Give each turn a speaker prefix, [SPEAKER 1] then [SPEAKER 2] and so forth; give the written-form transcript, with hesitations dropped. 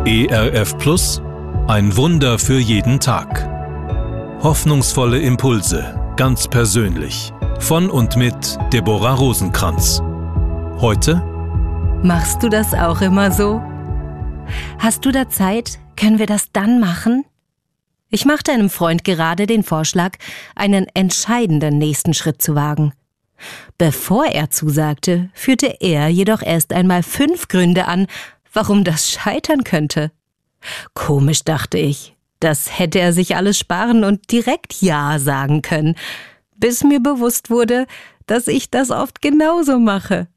[SPEAKER 1] ERF Plus, ein Wunder für jeden Tag. Hoffnungsvolle Impulse, ganz persönlich. Von und mit Deborah Rosenkranz. Heute:
[SPEAKER 2] Machst du das auch immer so? Hast du da Zeit? Können wir das dann machen? Ich machte einem Freund gerade den Vorschlag, einen entscheidenden nächsten Schritt zu wagen. Bevor er zusagte, führte er jedoch erst einmal 5 Gründe an, warum das scheitern könnte. Komisch, dachte ich. Das hätte er sich alles sparen und direkt Ja sagen können, bis mir bewusst wurde, dass ich das oft genauso mache.